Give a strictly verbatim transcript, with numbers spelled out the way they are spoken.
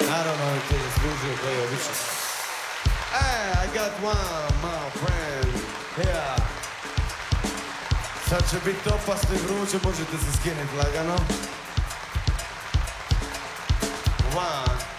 Naravno, on ti je zaslužio koji je obično. Hey, I got one, my friend. Yeah. Sad će biti opasno i vruće, možete se skinuti lagano. One.